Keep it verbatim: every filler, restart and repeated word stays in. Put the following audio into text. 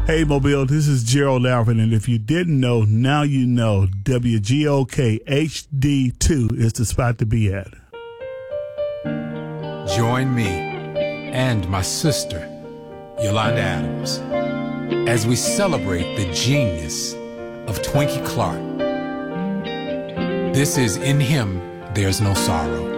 Hey, Mobile, this is Gerald Alvin, and if you didn't know, now you know W G O K H D two is the spot to be at. Join me and my sister, Yolanda Adams, as we celebrate the genius of Twinkie Clark. This is In Him, There's No Sorrow.